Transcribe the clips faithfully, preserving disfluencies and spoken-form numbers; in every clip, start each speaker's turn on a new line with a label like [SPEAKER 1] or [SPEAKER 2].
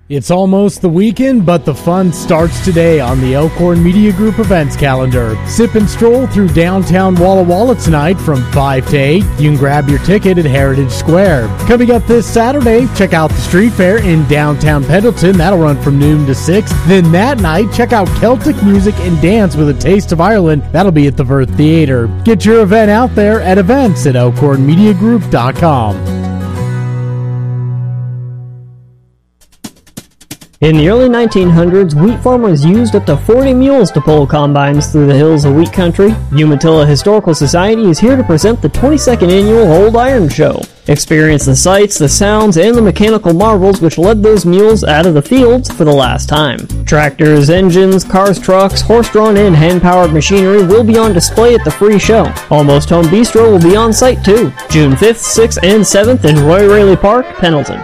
[SPEAKER 1] It's almost the weekend, but the fun starts today on the Elkhorn Media Group events calendar. Sip and stroll through downtown Walla Walla tonight from five to eight. You can grab your ticket at Heritage Square. Coming up this Saturday, check out the street fair in downtown Pendleton. That'll run from noon to six. Then that night, check out Celtic music and dance with a taste of Ireland. That'll be at the Verth Theater. Get your event out there at events at elkhorn media group dot com.
[SPEAKER 2] In the early nineteen hundreds, wheat farmers used up to forty mules to pull combines through the hills of wheat country. Umatilla Historical Society is here to present the twenty-second annual Old Iron Show. Experience the sights, the sounds, and the mechanical marvels which led those mules out of the fields for the last time. Tractors, engines, cars, trucks, horse-drawn and hand-powered machinery will be on display at the free show. Almost Home Bistro will be on site too. June fifth, sixth, and seventh in Roy Raley Park, Pendleton.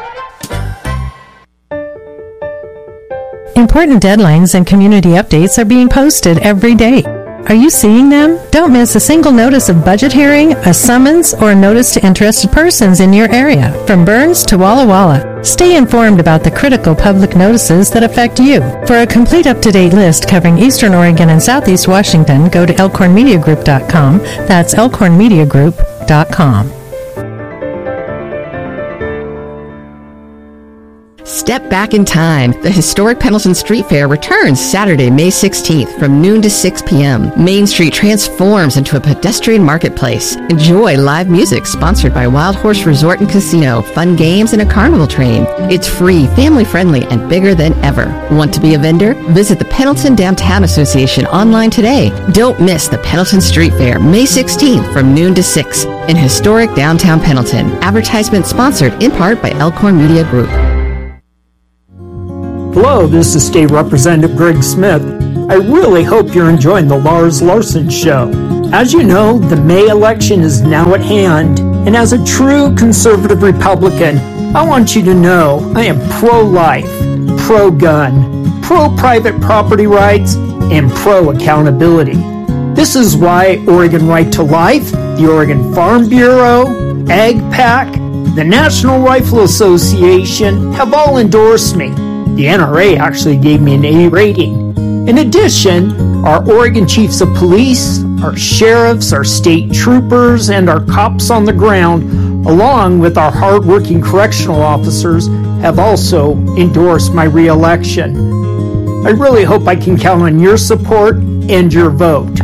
[SPEAKER 3] Important deadlines and community updates are being posted every day. Are you seeing them? Don't miss a single notice of budget hearing, a summons, or a notice to interested persons in your area. From Burns to Walla Walla, stay informed about the critical public notices that affect you. For a complete up-to-date list covering Eastern Oregon and Southeast Washington, go to elkhorn media group dot com. That's elkhorn media group dot com.
[SPEAKER 4] Step back in time. The historic Pendleton Street Fair returns Saturday, May sixteenth from noon to six p.m. Main Street transforms into a pedestrian marketplace. Enjoy live music sponsored by Wild Horse Resort and Casino, fun games, and a carnival train. It's free, family-friendly, and bigger than ever. Want to be a vendor? Visit the Pendleton Downtown Association online today. Don't miss the Pendleton Street Fair, May sixteenth from noon to six in historic downtown Pendleton. Advertisement sponsored in part by Elkhorn Media Group.
[SPEAKER 5] Hello, this is State Representative Greg Smith. I really hope you're enjoying the Lars Larson Show. As you know, the May election is now at hand, and as a true conservative Republican, I want you to know I am pro-life, pro-gun, pro-private property rights, and pro-accountability. This is why Oregon Right to Life, the Oregon Farm Bureau, AgPAC, the National Rifle Association have all endorsed me. The N R A actually gave me an A rating. In addition, our Oregon Chiefs of Police, our sheriffs, our state troopers, and our cops on the ground, along with our hardworking correctional officers, have also endorsed my re-election. I really hope I can count on your support and your vote.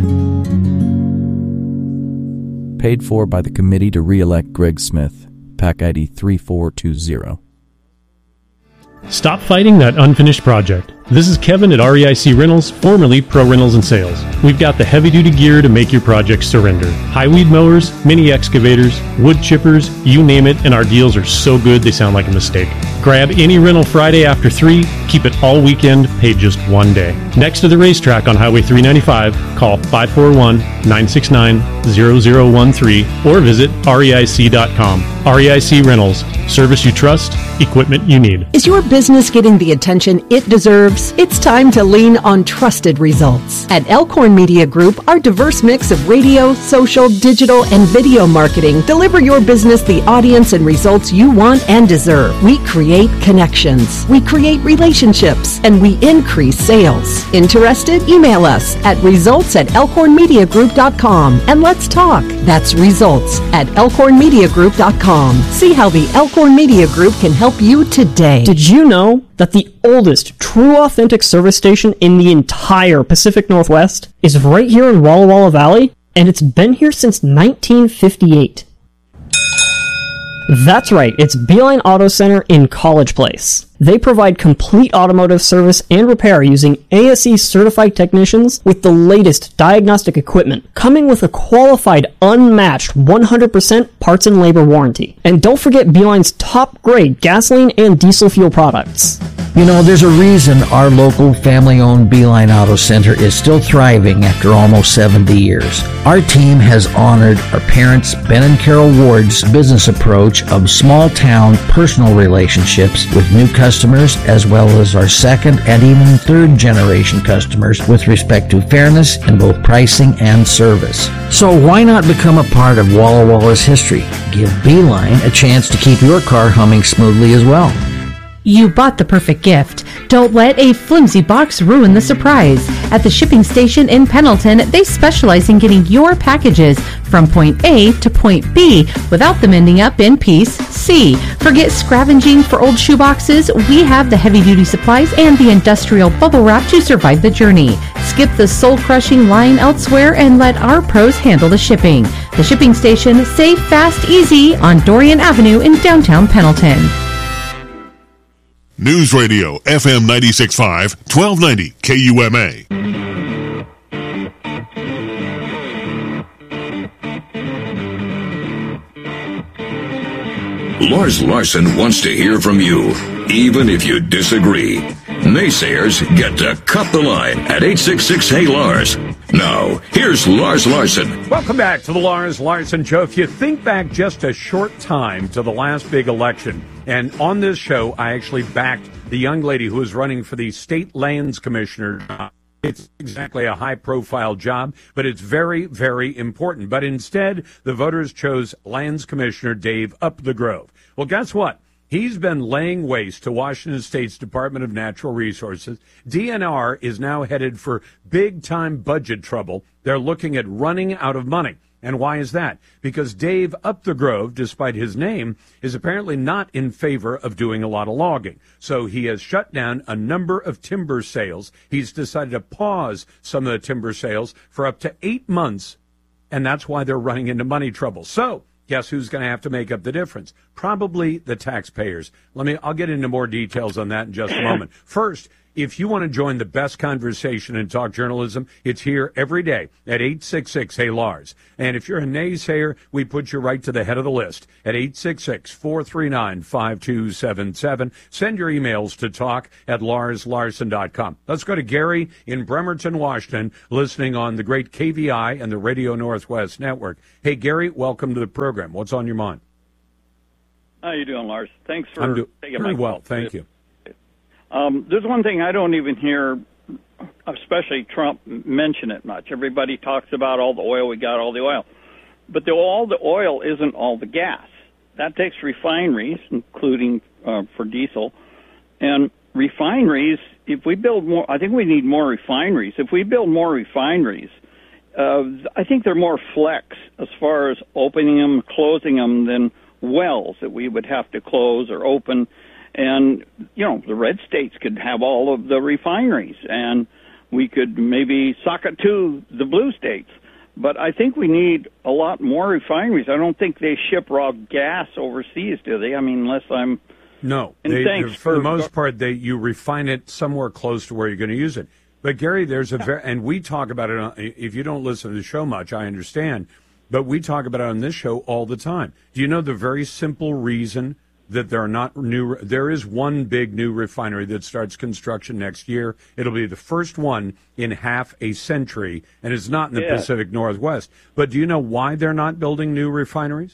[SPEAKER 6] Paid for by the Committee to Re-elect Greg Smith. PAC I D three four two zero.
[SPEAKER 7] Stop fighting that unfinished project. This is Kevin at R E I C Rentals, formerly Pro Rentals and Sales. We've got the heavy-duty gear to make your project surrender. High weed mowers, mini excavators, wood chippers, you name it, and our deals are so good they sound like a mistake. Grab any rental Friday after three, keep it all weekend, pay just one day. Next to the racetrack on Highway three ninety-five, call five four one, nine six nine, zero zero one three or visit R E I C dot com. R E I C Rentals. Service you trust, equipment you need.
[SPEAKER 8] Is your business getting the attention it deserves? It's time to lean on trusted results. At Elkhorn Media Group, our diverse mix of radio, social, digital, and video marketing deliver your business the audience and results you want and deserve. We create connections, we create relationships, and we increase sales. Interested? Email us at results at elkhorn media group dot com and let's talk. That's results at elkhorn media group dot com. See how the Elkhorn Media Group can help you today.
[SPEAKER 2] Did you know that the oldest true authentic service station in the entire Pacific Northwest is right here in Walla Walla Valley? And it's been here since nineteen fifty-eight. That's right, it's Beeline Auto Center in College Place. They provide complete automotive service and repair using A S E certified technicians with the latest diagnostic equipment, coming with a qualified, unmatched one hundred percent parts and labor warranty. And don't forget Beeline's top-grade gasoline and diesel fuel products.
[SPEAKER 9] You know, there's a reason our local family-owned Beeline Auto Center is still thriving after almost seventy years. Our team has honored our parents, Ben and Carol Ward's business approach of small-town personal relationships with new customers, as well as our second and even third-generation customers with respect to fairness in both pricing and service. So why not become a part of Walla Walla's history? Give Beeline a chance to keep your car humming smoothly as well.
[SPEAKER 10] You bought the perfect gift. Don't let a flimsy box ruin the surprise. At the shipping station in Pendleton, they specialize in getting your packages from point A to point B without them ending up in piece C. Forget scavenging for old shoeboxes. We have the heavy-duty supplies and the industrial bubble wrap to survive the journey. Skip the soul-crushing line elsewhere and let our pros handle the shipping. The shipping station, safe, fast, easy on Dorian Avenue in downtown Pendleton.
[SPEAKER 11] News Radio, F M ninety-six point five, twelve ninety K U M A.
[SPEAKER 12] Lars Larson wants to hear from you, even if you disagree. Naysayers get to cut the line at eight six six, hey Lars. Now, here's Lars Larson.
[SPEAKER 13] Welcome back to the Lars Larson Show. If you think back just a short time to the last big election, and on this show, I actually backed the young lady who was running for the state lands commissioner. It's exactly a high-profile job, but it's very, very important. But instead, the voters chose lands commissioner Dave Upthegrove. Well, guess what? He's been laying waste to Washington State's Department of Natural Resources. D N R is now headed for big-time budget trouble. They're looking at running out of money. And why is that? Because Dave Upthegrove, despite his name, is apparently not in favor of doing a lot of logging. So he has shut down a number of timber sales. He's decided to pause some of the timber sales for up to eight months, and that's why they're running into money trouble. So guess who's going to have to make up the difference? Probably the taxpayers. Let me, I'll get into more details on that in just a moment. First, if you want to join the best conversation in talk journalism, it's here every day at eight six six, hey Lars. And if you're a naysayer, we put you right to the head of the list at eight six six, four three nine, five two seven seven. Send your emails to talk at lars larson dot com. Let's go to Gary in Bremerton, Washington, listening on the great K V I and the Radio Northwest Network. Hey, Gary, welcome to the program. What's on your mind?
[SPEAKER 14] How you doing, Lars? Thanks for
[SPEAKER 13] I'm do-
[SPEAKER 14] taking
[SPEAKER 13] very
[SPEAKER 14] my
[SPEAKER 13] well,
[SPEAKER 14] call.
[SPEAKER 13] thank you.
[SPEAKER 14] Um, there's one thing I don't even hear, especially Trump, mention it much. Everybody talks about all the oil, we got all the oil. But the, all the oil isn't all the gas. That takes refineries, including uh, for diesel. And refineries, if we build more, I think we need more refineries. If we build more refineries, uh, I think they're more flex as far as opening them, closing them than wells that we would have to close or open. And, you know, the red states could have all of the refineries, and we could maybe sock it to the blue states. But I think we need a lot more refineries. I don't think they ship raw gas overseas, do they? I mean, unless I'm...
[SPEAKER 13] No.
[SPEAKER 14] And
[SPEAKER 13] They,
[SPEAKER 14] thanks
[SPEAKER 13] for the
[SPEAKER 14] for-
[SPEAKER 13] most part, they you refine it somewhere close to where you're going to use it. But, Gary, there's a very... And we talk about it, on, if you don't listen to the show much, I understand. But we talk about it on this show all the time. Do you know the very simple reason that there are not new, there is one big new refinery that starts construction next year. It'll be the first one in half a century, and it's not in the
[SPEAKER 14] Yeah.
[SPEAKER 13] Pacific Northwest. But do you know why they're not building new refineries?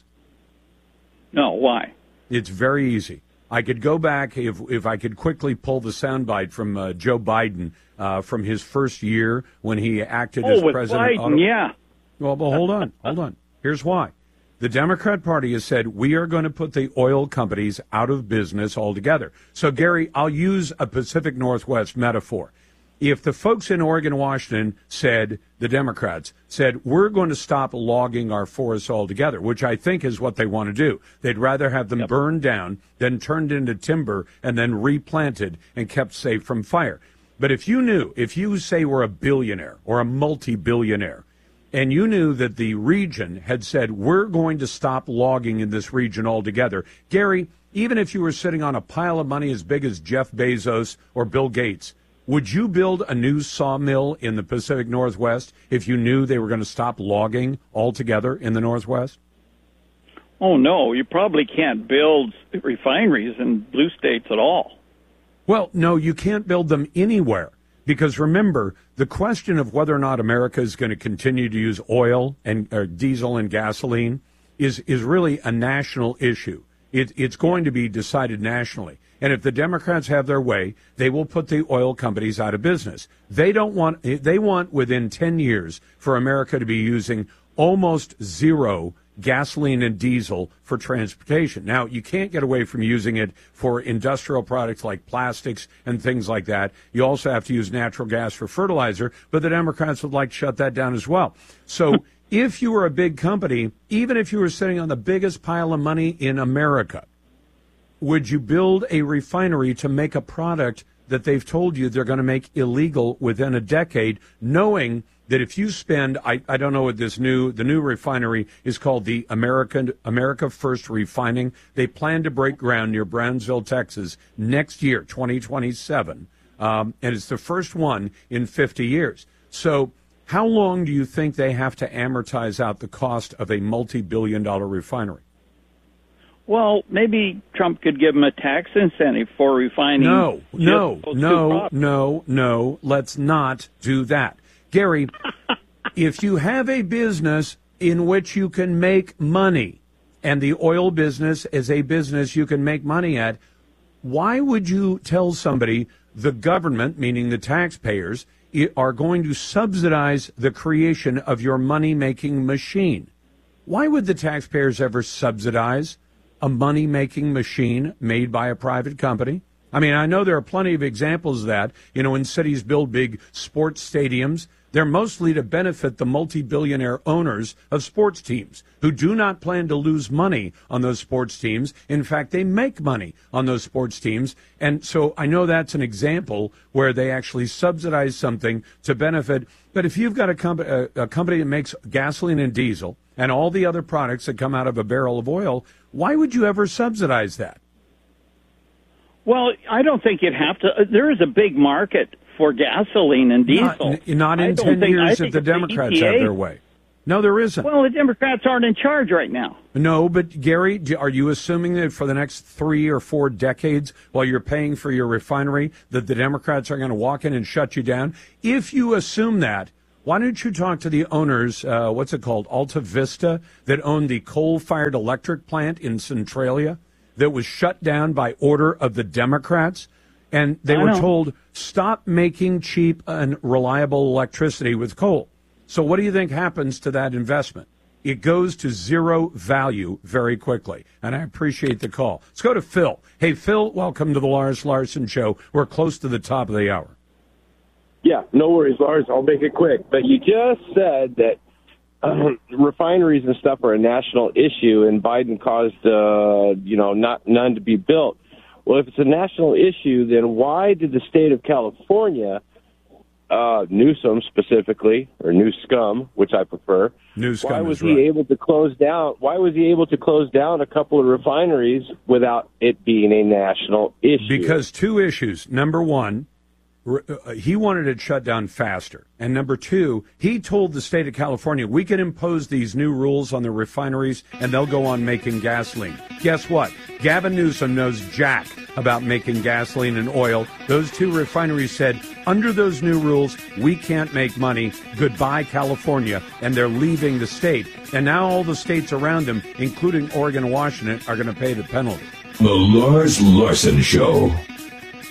[SPEAKER 14] No, why?
[SPEAKER 13] It's very easy. I could go back, if if I could quickly pull the soundbite from uh, Joe Biden uh, from his first year when he acted
[SPEAKER 14] Oh,
[SPEAKER 13] as
[SPEAKER 14] with
[SPEAKER 13] president.
[SPEAKER 14] Biden, yeah.
[SPEAKER 13] Well, but hold on, hold on. Here's why. The Democrat Party has said we are going to put the oil companies out of business altogether. So, Gary, I'll use a Pacific Northwest metaphor. If the folks in Oregon, Washington said, the Democrats said, we're going to stop logging our forests altogether, which I think is what they want to do. They'd rather have them yep. burned down than turned into timber and then replanted and kept safe from fire. But if you knew, if you say we're a billionaire or a multi-billionaire, and you knew that the region had said, we're going to stop logging in this region altogether, Gary, even if you were sitting on a pile of money as big as Jeff Bezos or Bill Gates, would you build a new sawmill in the Pacific Northwest if you knew they were going to stop logging altogether in the Northwest?
[SPEAKER 14] Oh, no, you probably can't build refineries in blue states at all.
[SPEAKER 13] Well, no, you can't build them anywhere. Because remember, the question of whether or not America is going to continue to use oil and or diesel and gasoline is, is really a national issue. It, it's going to be decided nationally. And if the Democrats have their way, they will put the oil companies out of business. They don't want, they want within ten years for America to be using almost zero gasoline and diesel for transportation. Now, you can't get away from using it for industrial products like plastics and things like that. You also have to use natural gas for fertilizer, but the Democrats would like to shut that down as well. So if you were a big company, even if you were sitting on the biggest pile of money in America, would you build a refinery to make a product that they've told you they're going to make illegal within a decade, knowing that if you spend, I, I don't know what this new, the new refinery is called, the American, America First Refining. They plan to break ground near Brownsville, Texas next year, twenty twenty-seven. Um, and it's the first one in fifty years. So how long do you think they have to amortize out the cost of a multi-billion dollar refinery?
[SPEAKER 14] Well, maybe Trump could give them a tax incentive for refining.
[SPEAKER 13] No, no, no, no, no. Let's not do that. Gary, if you have a business in which you can make money, and the oil business is a business you can make money at, why would you tell somebody the government, meaning the taxpayers, are going to subsidize the creation of your money-making machine? Why would the taxpayers ever subsidize a money-making machine made by a private company? I mean, I know there are plenty of examples of that. You know, when cities build big sports stadiums, they're mostly to benefit the multi-billionaire owners of sports teams who do not plan to lose money on those sports teams. In fact, they make money on those sports teams. And so I know that's an example where they actually subsidize something to benefit. But if you've got a, com- a, a company that makes gasoline and diesel and all the other products that come out of a barrel of oil, why would you ever subsidize that?
[SPEAKER 14] Well, I don't think you'd have to. There is a big market for gasoline and diesel.
[SPEAKER 13] Not, not in ten think, years if the Democrats the E P A, have their way. No, there isn't.
[SPEAKER 14] Well, the Democrats aren't in charge right now.
[SPEAKER 13] No, but Gary, are you assuming that for the next three or four decades, while you're paying for your refinery, that the Democrats are going to walk in and shut you down? If you assume that, why don't you talk to the owners, uh, what's it called, Alta Vista, that owned the coal-fired electric plant in Centralia that was shut down by order of the Democrats? And they were told, stop making cheap and reliable electricity with coal. So what do you think happens to that investment? It goes to zero value very quickly. And I appreciate the call. Let's go to Phil. Hey, Phil, welcome to the Lars Larson Show. We're close to the top of the hour.
[SPEAKER 15] Yeah, no worries, Lars. I'll make it quick. But you just said that uh, refineries and stuff are a national issue, and Biden caused, uh, you know, not none to be built. Well, if it's a national issue, then why did the state of California, uh, Newsom specifically, or Newscum, which I prefer,
[SPEAKER 13] Newscum
[SPEAKER 15] why was
[SPEAKER 13] is
[SPEAKER 15] he
[SPEAKER 13] right.
[SPEAKER 15] able to close down? Why was he able to close down a couple of refineries without it being a national issue?
[SPEAKER 13] Because two issues. Number one, he wanted it shut down faster. And number two, he told the state of California, we can impose these new rules on the refineries and they'll go on making gasoline. Guess what? Gavin Newsom knows jack about making gasoline and oil. Those two refineries said, under those new rules, we can't make money. Goodbye, California. And they're leaving the state. And now all the states around them, including Oregon and Washington, are going to pay the penalty.
[SPEAKER 12] The Lars Larson Show.